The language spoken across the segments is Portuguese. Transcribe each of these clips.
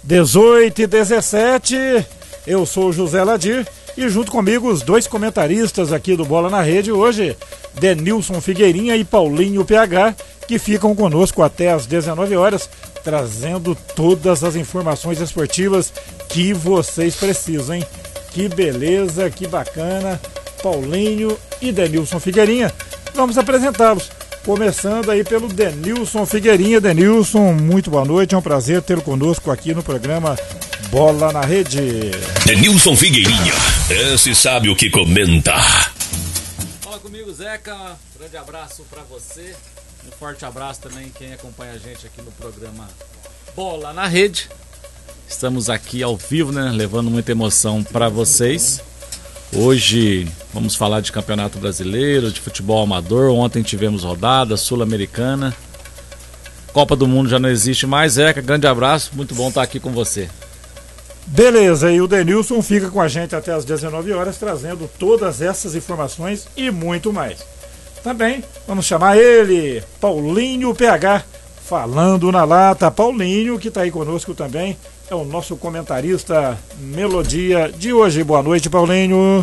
18h17, eu sou o José Ladir e junto comigo os dois comentaristas aqui do Bola na Rede hoje, Denilson Figueirinha e Paulinho PH, que ficam conosco até às 19 horas, trazendo todas as informações esportivas que vocês precisam, hein? Que beleza, que bacana, Paulinho e Denilson Figueirinha. Vamos apresentá-los. Começando aí pelo Denilson Figueirinha. Denilson, muito boa noite, é um prazer tê-lo conosco aqui no programa Bola na Rede. Denilson Figueirinha, esse sabe o que comenta. Fala comigo, Zeca, grande abraço pra você, um forte abraço também quem acompanha a gente aqui no programa Bola na Rede. Estamos aqui ao vivo, né, levando muita emoção pra vocês. Hoje vamos falar de Campeonato Brasileiro, de futebol amador. Ontem tivemos rodada sul-americana. Copa do Mundo já não existe mais. Zeca, grande abraço, muito bom estar aqui com você. Beleza, e o Denilson fica com a gente até às 19 horas, trazendo todas essas informações e muito mais. Também vamos chamar ele, Paulinho PH, falando na lata. Paulinho, que está aí conosco também, é o nosso comentarista Melodia de hoje. Boa noite, Paulinho.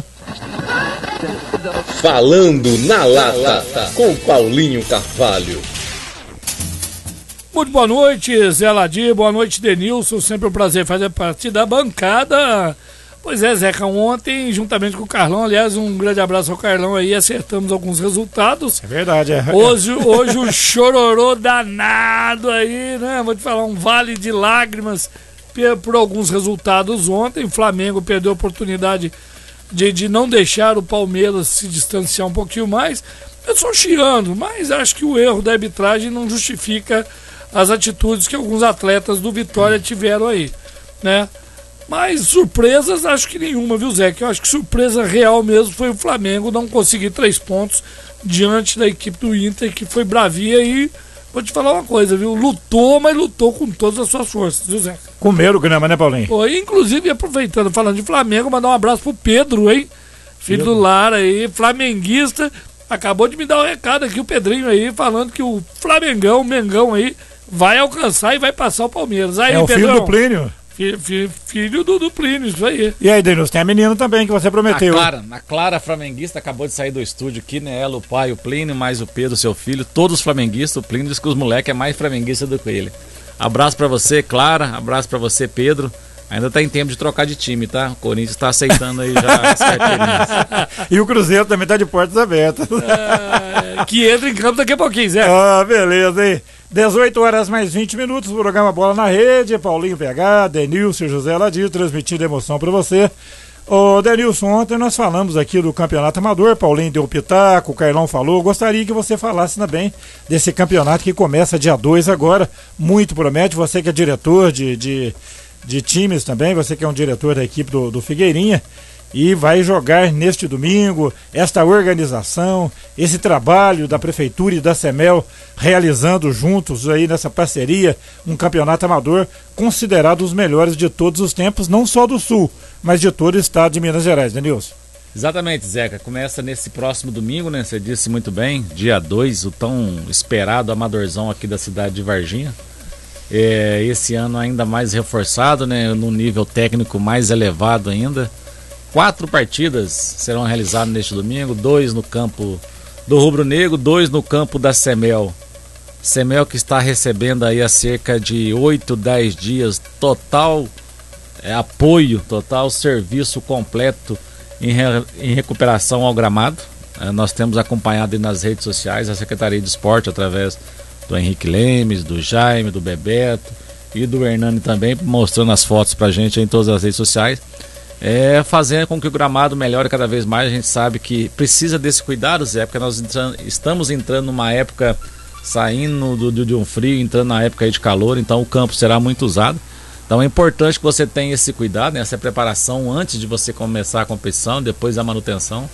Falando na lata, com Paulinho Carvalho. Muito boa noite, Zé Ladir, boa noite, Denilson, sempre um prazer fazer parte da bancada. Pois é, Zeca, ontem, juntamente com o Carlão, aliás, um grande abraço ao Carlão aí, acertamos alguns resultados. É verdade, é. Hoje o chororô danado aí, né, vou te falar, um vale de lágrimas por alguns resultados ontem. O Flamengo perdeu a oportunidade de não deixar o Palmeiras se distanciar um pouquinho mais. Eu sou chiando, mas acho que o erro da arbitragem não justifica as atitudes que alguns atletas do Vitória tiveram aí, né? Mas surpresas acho que nenhuma, viu, Zé? Que eu acho que surpresa real mesmo foi o Flamengo não conseguir 3 pontos diante da equipe do Inter, que foi bravia e vou te falar uma coisa, viu? Lutou, mas lutou com todas as suas forças, viu, Zé? Comeram grama, né, Paulinho? Pô, inclusive, aproveitando, falando de Flamengo, mandar um abraço pro Pedro, hein? Filho do Lara aí, flamenguista. Acabou de me dar um recado aqui, o Pedrinho aí, falando que o Flamengão, o Mengão aí, vai alcançar e vai passar o Palmeiras. Aí, é o Pedrão, filho do Plínio? Filho do Plínio, isso aí. E aí, Denilson, tem a menina também que você prometeu. A Clara flamenguista acabou de sair do estúdio aqui, né? Ela, o pai, o Plínio, mais o Pedro, seu filho, todos flamenguistas. O Plínio diz que os moleques é mais flamenguista do que ele. Abraço pra você, Clara, abraço pra você, Pedro. Ainda tá em tempo de trocar de time, tá? O Corinthians tá aceitando aí já as carteirinhas. E o Cruzeiro também tá de portas abertas. Que entra em campo daqui a pouquinho, Zé. Ah, beleza, hein? 18 horas mais 20 minutos, programa Bola na Rede, Paulinho PH, Denilson e José Ladir, transmitindo emoção pra você. Ô Denilson, ontem nós falamos aqui do campeonato amador, Paulinho deu o pitaco, o Carlão falou, gostaria que você falasse também desse campeonato que começa dia 2 agora, muito promete, você que é diretor de times também, você que é um diretor da equipe do Figueirinha, e vai jogar neste domingo, esta organização, esse trabalho da Prefeitura e da CEMEL realizando juntos aí nessa parceria, um campeonato amador considerado os melhores de todos os tempos, não só do Sul, mas de todo o estado de Minas Gerais, né, Nilson? Exatamente, Zeca, começa nesse próximo domingo, né, você disse muito bem, dia 2, o tão esperado amadorzão aqui da cidade de Varginha. Esse ano ainda mais reforçado, né, no nível técnico mais elevado ainda. 4 partidas serão realizadas neste domingo, 2 no campo do Rubro Negro, 2 no campo da CEMEL. CEMEL que está recebendo aí há cerca de 8, 10 dias total apoio, total serviço completo em recuperação ao gramado. Nós temos acompanhado aí nas redes sociais a Secretaria de Esporte através do Henrique Lemes, do Jaime, do Bebeto e do Hernani também, mostrando as fotos pra gente em todas as redes sociais, fazendo com que o gramado melhore cada vez mais. A gente sabe que precisa desse cuidado, Zé, porque nós estamos entrando numa época, saindo de um frio, entrando na época aí de calor, então o campo será muito usado. Então é importante que você tenha esse cuidado, né, essa preparação antes de você começar a competição, depois a manutenção.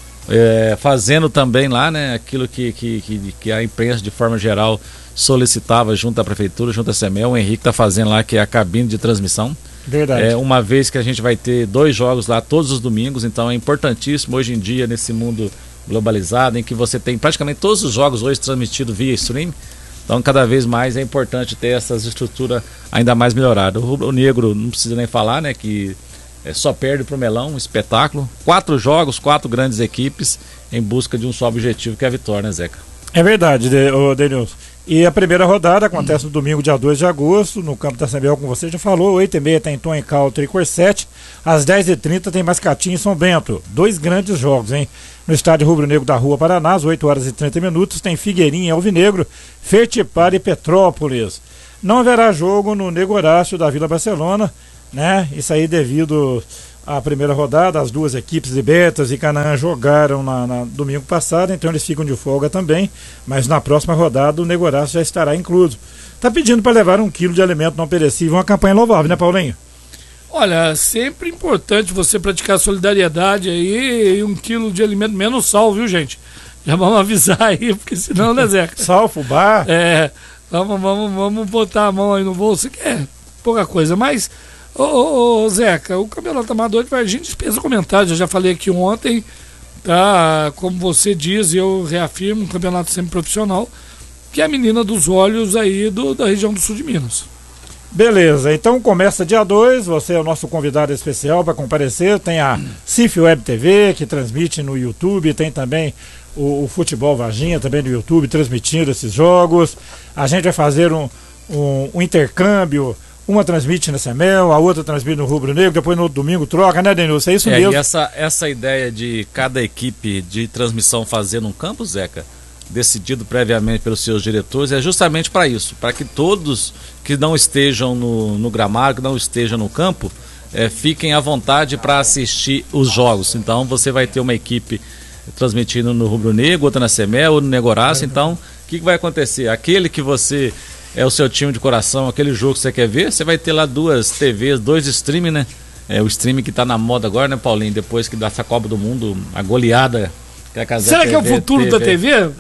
Fazendo também lá, né, aquilo que a imprensa de forma geral solicitava junto à prefeitura, junto à CEMEL. O Henrique está fazendo lá, que é a cabine de transmissão. Verdade. Uma vez que a gente vai ter 2 jogos lá todos os domingos, então é importantíssimo hoje em dia, nesse mundo globalizado, em que você tem praticamente todos os jogos hoje transmitidos via stream. Então, cada vez mais é importante ter essas estruturas ainda mais melhoradas. O Rubro Negro, não precisa nem falar, né, que só perde para o Melão, um espetáculo. 4 jogos, 4 grandes equipes em busca de um só objetivo, que é a vitória, né, Zeca? É verdade, Denilson. E a primeira rodada acontece no domingo, dia 2 de agosto, no campo da Assembleia, como você já falou. 8h30 tem Tom em Country e Corsete. Às 10h30 tem Mascatinho em São Bento. 2 grandes jogos, hein? No estádio Rubro Negro da Rua Paraná, às 8h30, tem Figueirinha e Alvinegro, Fertipar e Petrópolis. Não haverá jogo no Nego Horácio da Vila Barcelona, né? Isso aí devido à primeira rodada, as 2 equipes, Libertas e Canaã, jogaram na domingo passado, então eles ficam de folga também, mas na próxima rodada o Nego Horácio já estará incluso. Tá pedindo para levar 1 quilo de alimento não perecível, uma campanha louvável, né, Paulinho? Olha, sempre importante você praticar solidariedade aí, e 1 quilo de alimento menos sal, viu, gente? Já vamos avisar aí, porque senão, né, Zeca? Sal, fubá. Vamos botar a mão aí no bolso, que é pouca coisa, mas, Zeca, o Campeonato Amador de Varginha dispensa comentários, eu já falei aqui ontem, tá? Como você diz, e eu reafirmo, um campeonato sempre profissional, que é a menina dos olhos aí da região do sul de Minas. Beleza, então começa dia 2, você é o nosso convidado especial para comparecer, tem a CIF Web TV, que transmite no YouTube, tem também o Futebol Varginha, também no YouTube, transmitindo esses jogos. A gente vai fazer um intercâmbio, uma transmite na Semel, a outra transmite no Rubro Negro, depois no outro domingo troca, né, Denilson? É isso mesmo. E essa ideia de cada equipe de transmissão fazer num campo, Zeca, decidido previamente pelos seus diretores, é justamente para isso, para que todos que não estejam no gramado, que não estejam no campo, fiquem à vontade para assistir os jogos. Então você vai ter uma equipe transmitindo no Rubro Negro, outra na Semel, ou no Nego Horácio. Então, o que vai acontecer? Aquele que você é o seu time de coração, aquele jogo que você quer ver, você vai ter lá 2 TVs, 2 streaming, né? O streaming que está na moda agora, né, Paulinho? Depois que dessa Copa do Mundo, a goleada que a Casa Será TV, que é o futuro da TV?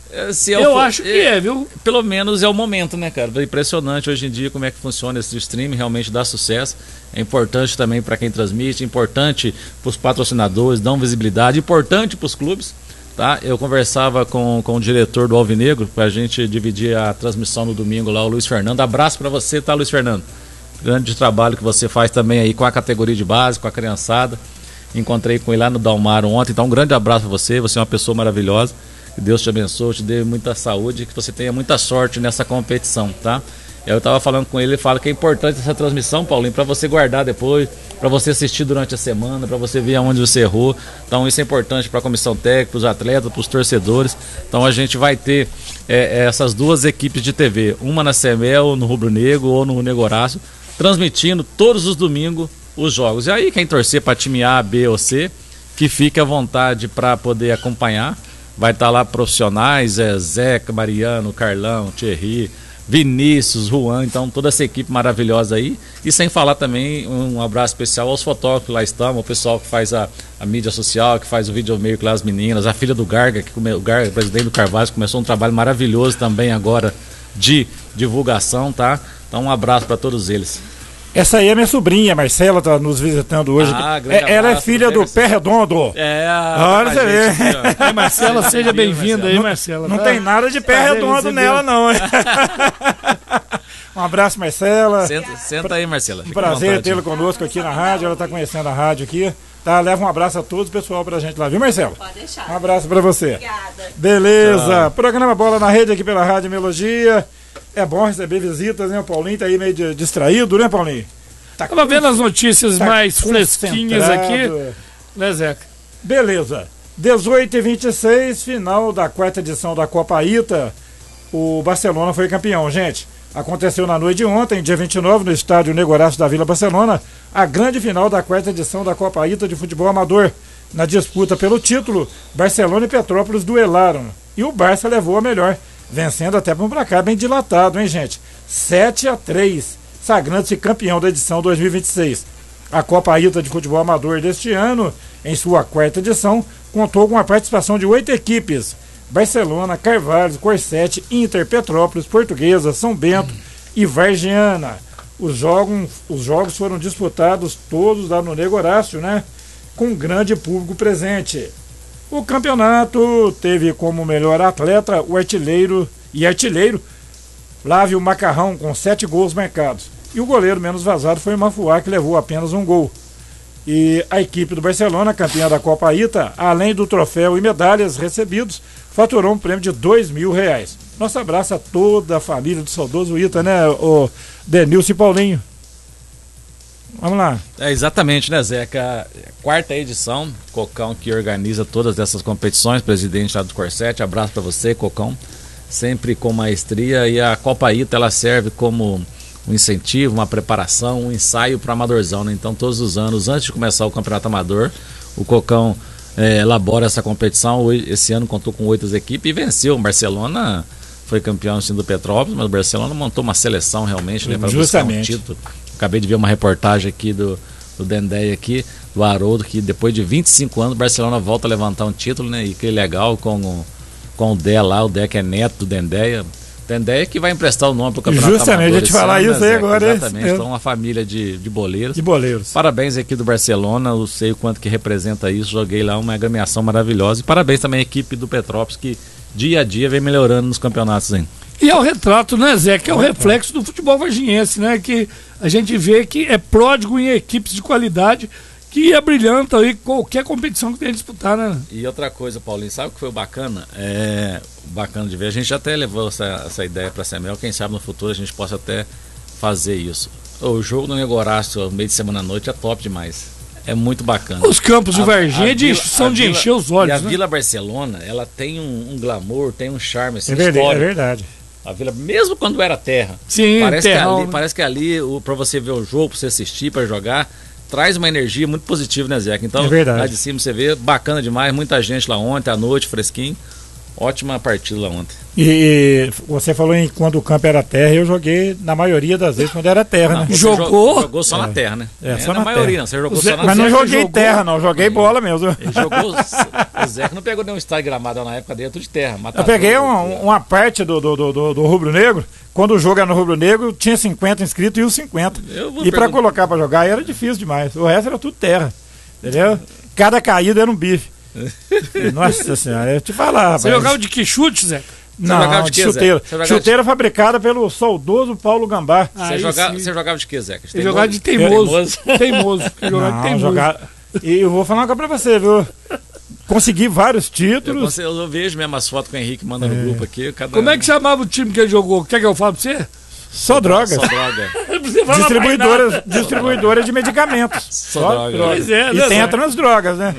Eu acho que viu? Pelo menos é o momento, né, cara? É impressionante hoje em dia como é que funciona esse streaming, realmente dá sucesso. É importante também para quem transmite, importante para os patrocinadores, dão visibilidade, importante para os clubes, tá? Eu conversava com o diretor do Alvinegro para a gente dividir a transmissão no domingo lá, o Luiz Fernando. Abraço para você, tá, Luiz Fernando? Grande trabalho que você faz também aí com a categoria de base, com a criançada. Encontrei com ele lá no Dalmaro ontem, então um grande abraço para você, você é uma pessoa maravilhosa. Que Deus te abençoe, te dê muita saúde, que você tenha muita sorte nessa competição, tá? Eu estava falando com ele, ele fala que é importante essa transmissão, Paulinho, para você guardar depois, para você assistir durante a semana, para você ver aonde você errou. Então isso é importante para a comissão técnica, para os atletas, para os torcedores. Então a gente vai ter essas 2 equipes de TV, uma na Semel, no Rubro Negro ou no Nego Horácio, transmitindo todos os domingos os jogos. E aí quem torcer para time A, B ou C, que fique à vontade para poder acompanhar. Vai estar lá profissionais, Zeca, Mariano, Carlão, Thierry, Vinícius, Juan, então toda essa equipe maravilhosa aí. E sem falar também um abraço especial aos fotógrafos que lá estão, o pessoal que faz a mídia social, que faz o videomaker lá, as meninas, a filha do Garga, o Garga, presidente do Carvalho, começou um trabalho maravilhoso também agora de divulgação, tá? Então um abraço para todos eles. Essa aí é minha sobrinha, Marcela, tá nos visitando hoje. Ela é filha do Pé Redondo. Olha você vê. Marcela, seja bem-vinda aí, Marcela. Não tem nada de Pé Redondo nela, não. Um abraço, Marcela. Senta aí, Marcela. Um prazer tê-la conosco aqui na rádio. Ela está conhecendo a rádio aqui. Tá, leva um abraço a todos, pessoal, pra gente lá, viu, Marcelo? Pode deixar. Um abraço pra você. Obrigada. Beleza. Tchau. Programa Bola na Rede aqui pela Rádio Melodia. É bom receber visitas, né? O Paulinho tá aí meio distraído, né, Paulinho? Tava vendo as notícias mais fresquinhas aqui, né, Zeca? Beleza. 18h26, final da 4ª edição da Copa Ita. O Barcelona foi campeão, gente. Aconteceu na noite de ontem, dia 29, no estádio Nego Horácio da Vila Barcelona, a grande final da 4ª edição da Copa Ita de futebol amador. Na disputa pelo título, Barcelona e Petrópolis duelaram. E o Barça levou a melhor, vencendo até por um placar bem dilatado, hein, gente? 7-3, sagrando-se campeão da edição 2026. A Copa Ita de futebol amador deste ano, em sua 4ª edição, contou com a participação de 8 equipes: Barcelona, Carvalho, Corsete, Inter, Petrópolis, Portuguesa, São Bento e Vargiana. Os jogos foram disputados todos lá no Nego Horácio, né? Com grande público presente. O campeonato teve como melhor atleta o artilheiro Flávio Macarrão com 7 gols marcados. E o goleiro menos vazado foi o Mafuá, que levou apenas 1 gol. E a equipe do Barcelona, campeã da Copa Ita, além do troféu e medalhas recebidos, faturou um prêmio de R$2.000. Nosso abraço a toda a família do saudoso Ita, né, o Denilson e Paulinho. Vamos lá. Exatamente, né, Zeca? Quarta edição, Cocão que organiza todas essas competições, presidente lá do Corsete. Abraço para você, Cocão, sempre com maestria. E a Copa Ita, ela serve como um incentivo, uma preparação, um ensaio para amadorzão, né? Então, todos os anos, antes de começar o Campeonato Amador, o Cocão elabora essa competição. Esse ano contou com 8 equipes e venceu. O Barcelona foi campeão do Petrópolis, mas o Barcelona montou uma seleção realmente, né, para buscar um título. Acabei de ver uma reportagem aqui do Dendé aqui, do Haroldo, que depois de 25 anos o Barcelona volta a levantar um título, né? E que legal com o Dé lá, o Dé que é neto do Dendé. Dendé que vai emprestar o nome para o Campeonato Justamente, Amador. a gente falar isso aí agora. Exatamente, então uma família de boleiros. De boleiros. Parabéns aqui do Barcelona, eu sei o quanto que representa isso, joguei lá uma agremiação maravilhosa. E parabéns também à equipe do Petrópolis, que dia a dia vem melhorando nos campeonatos, hein? E é o retrato, né, Zé? Que é o reflexo do futebol varginhense, né? Que a gente vê que é pródigo em equipes de qualidade que abrilhanta aí qualquer competição que tenha que disputar, né? E outra coisa, Paulinho, sabe o que foi bacana? Bacana de ver. A gente até levou essa ideia para a Semel. Quem sabe no futuro a gente possa até fazer isso. O jogo do Negorácio, meio de semana à noite, é top demais. É muito bacana. Os campos de Varginha são de encher os olhos. E a né? Vila Barcelona, ela tem um glamour, tem um charme assim, histórico. É verdade. A Vila, mesmo quando era terra, sim, parece que ali para você ver o jogo, para você assistir, para jogar, traz uma energia muito positiva, né, Zeca? Então, lá de cima você vê, bacana demais, muita gente lá ontem, à noite, fresquinho. Ótima partida lá ontem. E você falou em quando o campo era terra, eu joguei na maioria das vezes quando era terra, né? Jogou só na terra, né? Só na maioria, terra. Não. Você jogou só na terra. Mas não joguei terra, não. Joguei bola mesmo. Ele jogou. O Zeca não pegou nenhum estádio gramado na época dele, tudo de terra. Eu peguei uma parte do Rubro Negro. Quando o jogo era no Rubro Negro, tinha 50 inscritos e os 50. E pra colocar pra jogar era difícil demais. O resto era tudo terra. Entendeu? Cada caída era um bife. Nossa senhora, eu te falar, rapaz. Você jogava de que chute, Zé? Não, de chuteira. Chuteira fabricada pelo saudoso Paulo Gambá. Você jogava de que, Zé? Eu jogava de teimoso. Teimoso. E eu vou falar uma coisa pra você, viu? Consegui vários títulos. Eu vejo mesmo as fotos que o Henrique manda no grupo aqui. Como é que chamava o time que ele jogou? Quer que eu fale pra você? Só drogas. Só droga. Distribuidora de medicamentos. Só droga. Pois é, e tem a Transdrogas, né?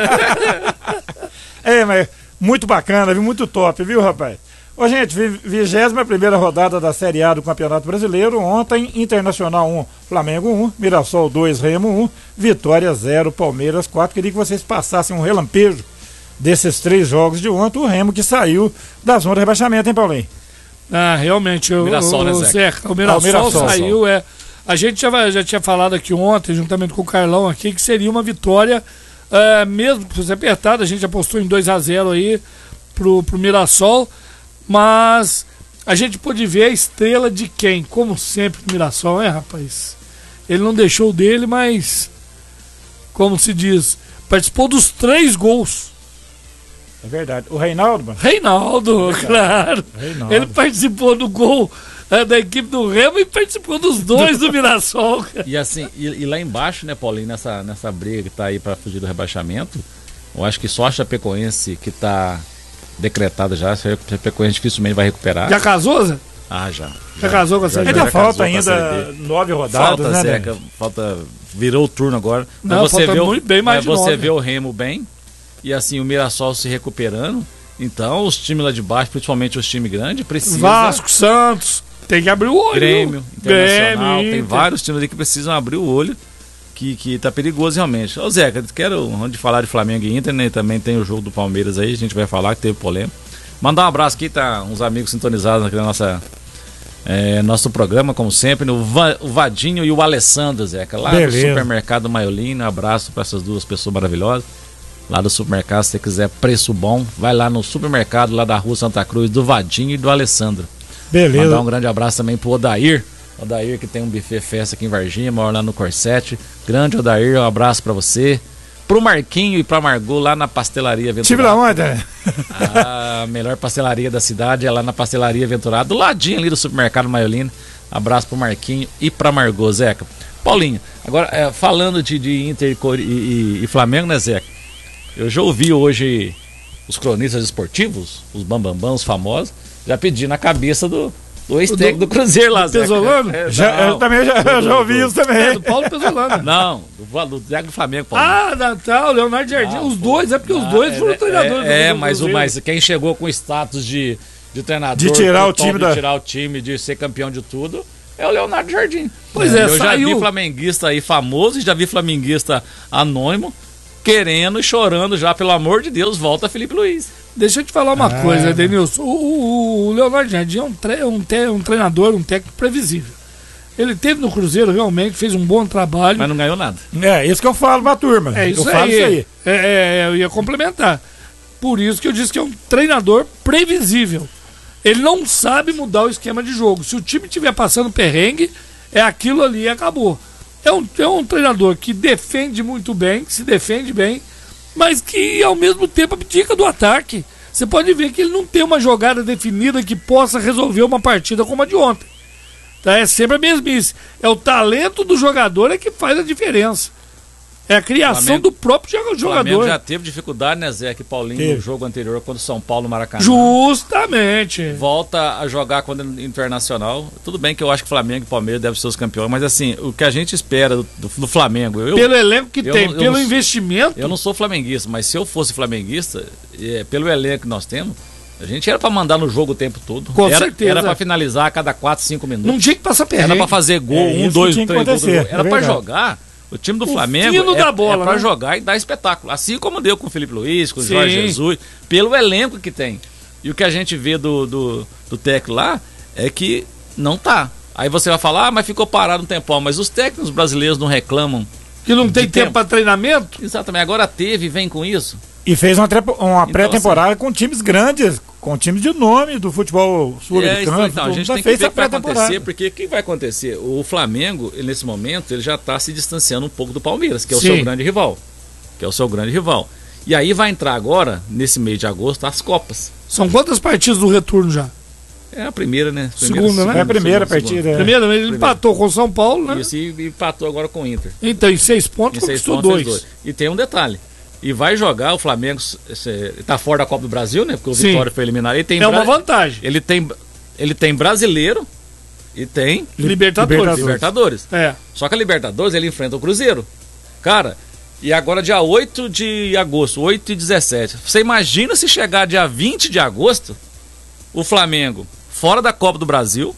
Mas muito bacana, viu? Muito top, viu, rapaz? Ô, gente, 21ª rodada da Série A do Campeonato Brasileiro. Ontem, Internacional 1, Flamengo 1, Mirassol 2, Remo 1, Vitória 0, Palmeiras 4. Queria que vocês passassem um relampejo desses 3 jogos de ontem. O Remo que saiu da zona de rebaixamento, hein, Paulinho? Realmente, o Mirassol saiu. A gente já tinha falado aqui ontem, juntamente com o Carlão aqui, que seria uma vitória, mesmo que fosse apertada. A gente apostou em 2-0 aí pro Mirassol, mas a gente pôde ver a estrela de quem? Como sempre, o Mirassol, rapaz? Ele não deixou dele, mas, como se diz, participou dos 3 gols. É verdade. O Reinaldo, mano? Reinaldo, claro. Reinaldo. Ele participou do gol da equipe do Remo e participou dos 2 do Mirassol. E assim, e lá embaixo, né, Paulinho, nessa briga que tá aí para fugir do rebaixamento, eu acho que só a Chapecoense que tá decretada já, a Chapecoense dificilmente vai recuperar. Já casou, Zé? Já. Já casou com a Série B? Ainda falta ainda 9 rodadas, falta, né? Zeca, virou o turno agora. Não, mas você vê vê o Remo bem. E assim, o Mirassol se recuperando. Então, os times lá de baixo, principalmente os times grandes, precisam. Vasco, Santos, tem que abrir o olho. Grêmio, Internacional, tem vários times ali que precisam abrir o olho, que tá perigoso realmente. Ô Zeca, onde falar de Flamengo e Inter, né? Também tem o jogo do Palmeiras aí, a gente vai falar que teve polêmica. Mandar um abraço aqui, tá uns amigos sintonizados aqui na nosso programa, como sempre, o Vadinho e o Alessandro, Zeca, lá do Supermercado Maiolino. Um abraço para essas 2 pessoas maravilhosas. Lá do supermercado, se você quiser preço bom, vai lá no supermercado lá da Rua Santa Cruz, do Vadinho e do Alessandro. Beleza. Mandar um grande abraço também pro Odair. Odair que tem um buffet festa aqui em Varginha, mora lá no Corsete. Grande Odair, um abraço pra você. pro Marquinho e pra Margot lá na Pastelaria Venturado. Tive lá onde, né? A melhor pastelaria da cidade é lá na Pastelaria Venturado, do ladinho ali do supermercado Maiolina. Abraço pro Marquinho e pra Margot, Zeca. Paulinho, agora falando de Inter e Flamengo, né, Zeca? Eu já ouvi hoje os cronistas esportivos, os bambambãs, os famosos, já pedindo a cabeça do ex-técnico do Cruzeiro lá, Zeca. Pesolano? Eu também já ouvi isso também. Do Paulo Pesolano. Não, do técnico do Flamengo, Paulinho. O Leonardo Jardim. Os dois, porque os dois foram treinadores do Cruzeiro. Mas quem chegou com status de treinador, de tirar o time tirar o time, de ser campeão de tudo, é o Leonardo Jardim. Pois é, eu já saiu. vi flamenguista aí famoso e já vi flamenguista anônimo querendo e chorando já, pelo amor de Deus, volta Felipe Luiz. Deixa eu te falar uma coisa, Denilson. O Leonardo Jardim é um treinador, um técnico previsível. Ele teve no Cruzeiro, realmente, fez um bom trabalho. Mas não ganhou nada. É isso que eu falo pra turma. É isso eu falo isso aí. Eu ia complementar. Por isso que eu disse que é um treinador previsível. Ele não sabe mudar o esquema de jogo. Se o time estiver passando perrengue, é aquilo ali e acabou. É um treinador que defende muito bem, que se defende bem, mas que ao mesmo tempo abdica do ataque. Você pode ver que ele não tem uma jogada definida que possa resolver uma partida como a de ontem. Tá? É sempre a mesmice. É o talento do jogador que faz a diferença. É a criação do próprio jogador. O Flamengo já teve dificuldade, né, Zé? Que Paulinho no jogo anterior contra o São Paulo no Maracanã. Justamente. Volta a jogar quando é internacional. Tudo bem que eu acho que Flamengo e Palmeiras devem ser os campeões, mas assim, o que a gente espera do Flamengo... Pelo elenco que tem, pelo investimento... Eu não sou flamenguista, mas se eu fosse flamenguista, pelo elenco que nós temos, a gente era pra mandar no jogo o tempo todo. Com certeza. Era pra finalizar a cada 4, 5 minutos. Não tinha que passar perrengue. Era pra fazer gol, 1, 2, 3 gols. Era pra jogar... O time do Flamengo da bola, é pra né? jogar e dar espetáculo. Assim como deu com o Felipe Luiz, com o Jorge Jesus, pelo elenco que tem. E o que a gente vê do técnico lá é que não tá. Aí você vai falar, mas ficou parado um tempão. Mas os técnicos brasileiros não reclamam. Que não tem tempo para treinamento? Exatamente, agora teve e vem com isso. E fez uma pré-temporada com times grandes, com times de nome do futebol sul-americano. Então, a gente tem que ver o que vai acontecer, porque o que vai acontecer? O Flamengo, nesse momento, ele já está se distanciando um pouco do Palmeiras, que é o seu grande rival. E aí vai entrar agora, nesse mês de agosto, as Copas. São quantas partidas do retorno já? É a primeira, né? Segunda, né? É a primeira partida. Primeira, ele empatou com o São Paulo, né? Isso, e empatou agora com o Inter. Então, em 6 pontos, conquistou 2. E tem um detalhe. E vai jogar, o Flamengo está fora da Copa do Brasil, né? Porque o Vitória foi eliminado. Uma vantagem. Ele tem brasileiro e tem Libertadores. É. Só que a Libertadores ele enfrenta o Cruzeiro. Cara, e agora dia 8 de agosto, 8 e 17. Você imagina se chegar dia 20 de agosto, o Flamengo fora da Copa do Brasil,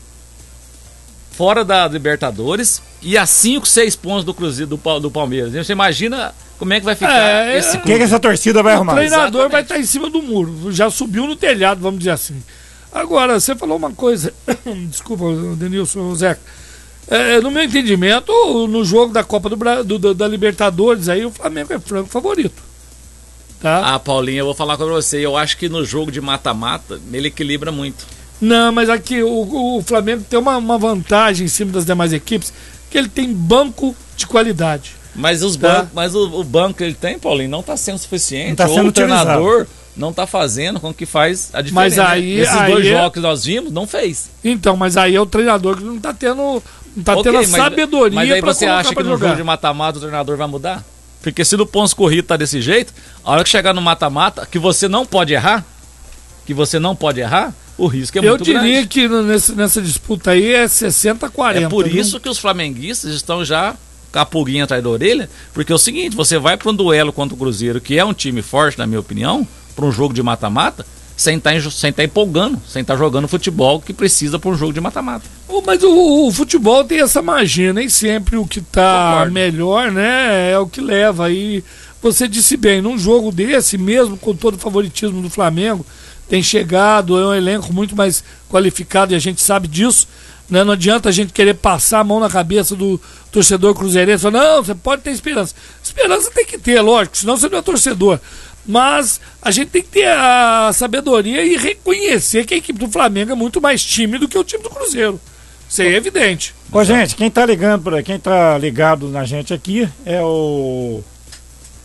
fora da Libertadores e a 5, 6 pontos do Cruzeiro, do Palmeiras. Você imagina como é que vai ficar esse clube? O que essa torcida vai arrumar? O treinador vai estar em cima do muro. Já subiu no telhado, vamos dizer assim. Agora, você falou uma coisa. Desculpa, Denilson, Zeca. No meu entendimento, no jogo da Copa da Libertadores, aí o Flamengo é franco favorito. Tá? Paulinho, eu vou falar com você. Eu acho que no jogo de mata-mata, ele equilibra muito. Não, mas aqui o Flamengo tem uma vantagem em cima das demais equipes, que ele tem banco de qualidade. Mas o banco que ele tem, Paulinho, não está sendo suficiente. Não tá sendo o treinador não está fazendo com que faz a diferença. Mas aí, esses 2 jogos que nós vimos, não fez. Então, mas aí é o treinador que não está tendo, tendo a sabedoria. Mas aí você acha que no jogo de mata-mata o treinador vai mudar? Porque se no pontos corrido tá desse jeito, a hora que chegar no mata-mata, que você não pode errar, o risco é muito grande. Eu diria que nessa disputa aí é 60-40. É por isso que os flamenguistas estão já com a pulguinha atrás da orelha, porque é o seguinte, você vai para um duelo contra o Cruzeiro, que é um time forte, na minha opinião, para um jogo de mata-mata, sem estar empolgando, sem estar jogando futebol que precisa para um jogo de mata-mata. Mas o futebol tem essa magia, nem sempre o que está melhor, né, é o que leva. E você disse bem, num jogo desse, mesmo com todo o favoritismo do Flamengo, tem chegado, é um elenco muito mais qualificado e a gente sabe disso, né? Não adianta a gente querer passar a mão na cabeça do torcedor cruzeirense, não, você pode ter esperança. Esperança tem que ter, lógico, senão você não é torcedor. Mas a gente tem que ter a sabedoria e reconhecer que a equipe do Flamengo é muito mais time do que o time do Cruzeiro. Isso aí é evidente. Ô, gente, quem tá ligado na gente aqui é o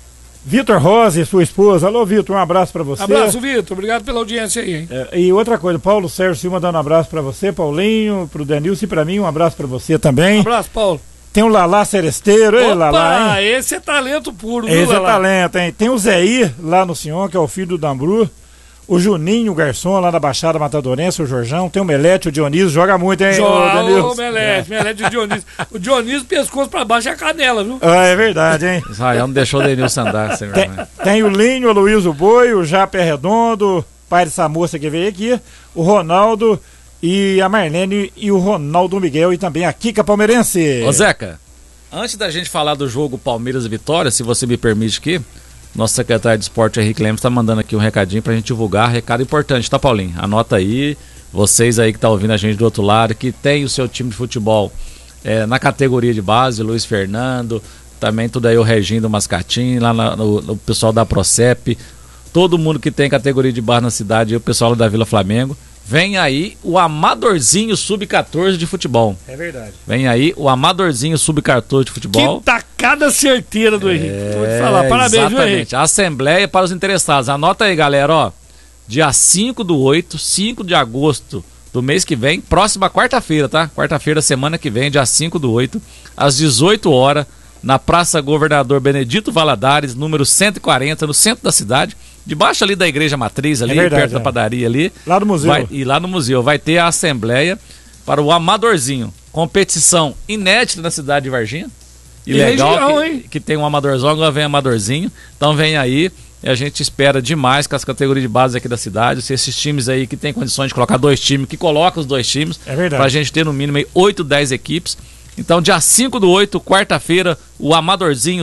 Vitor Rosa e sua esposa. Alô, Vitor, um abraço pra você. Abraço, Vitor. Obrigado pela audiência aí, hein? E outra coisa, Paulo Sérgio Silva dando um abraço pra você, Paulinho, pro Denilson e pra mim, um abraço pra você também. Um abraço, Paulo. Tem o Lalá Seresteiro, ei, Lalá, hein? Esse é talento puro, viu, Esse Lalá? é talento, hein? Tem o Zéir lá no Sion, que é o filho do Dambru. O Juninho, o garçom lá na Baixada Matadorense, o Jorjão. Tem o Melete, o Dionísio, joga muito, hein? Joga o Melete e o Dionísio. O Dionísio, pescoço pra baixo é a canela, viu? É verdade, hein? Israel não deixou o Denilson andar, sem vergonha. Tem o Linho, o Luiz o Boi, o Japé Redondo, pai dessa moça que veio aqui, o Ronaldo e a Marlene e o Ronaldo Miguel e também a Kika Palmeirense. Ô Zeca, antes da gente falar do jogo Palmeiras e Vitória, se você me permite aqui, nosso secretário de esporte, Henrique Lemos, está mandando aqui um recadinho pra gente divulgar, recado importante, tá, Paulinho? Anota aí, vocês aí que tá ouvindo a gente do outro lado, que tem o seu time de futebol na categoria de base, Luiz Fernando, também tudo aí o Reginho do Mascatim, lá o pessoal da Procep, todo mundo que tem categoria de base na cidade, e o pessoal da Vila Flamengo. Vem aí o Amadorzinho Sub-14 de futebol. É verdade. Vem aí o Amadorzinho Sub-14 de futebol. Que tacada certeira do Henrique. Vou te falar, parabéns, viu, Henrique? Assembleia para os interessados. Anota aí, galera, ó. Dia 5/8, 5 de agosto do mês que vem, próxima quarta-feira, tá? Quarta-feira, semana que vem, dia 5/8, às 18 horas, na Praça Governador Benedito Valadares, número 140, no centro da cidade. Debaixo ali da Igreja Matriz, ali, verdade, perto da padaria ali. Lá no museu. E lá no museu vai ter a assembleia para o Amadorzinho. Competição inédita na cidade de Varginha. E legal que tem um Amadorzão, agora vem Amadorzinho. Então vem aí, e a gente espera demais com as categorias de base aqui da cidade. Se esses times aí que tem condições de colocar 2 times, que colocam os 2 times. É verdade. Pra gente ter no mínimo aí 8, 10 equipes. Então dia 5/8, quarta-feira, o Amadorzinho